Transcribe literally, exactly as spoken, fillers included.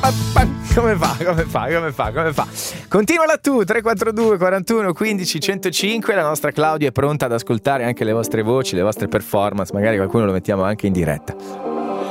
Come fa? Come fa? Come fa? Come fa? Continua la tu tre quattro due quarantuno quindici centocinque. La nostra Claudia è pronta ad ascoltare anche le vostre voci, le vostre performance. Magari qualcuno lo mettiamo anche in diretta.